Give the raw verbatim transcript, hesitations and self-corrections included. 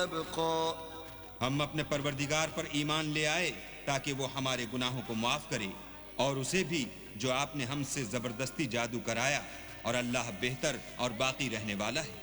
हम अपने परवरदिगार पर ईमान ले आए ताकि वो हमारे गुनाहों को माफ करे और उसे भी जो आपने हमसे जबरदस्ती जादू कराया, और अल्लाह बेहतर और बाकी रहने वाला है।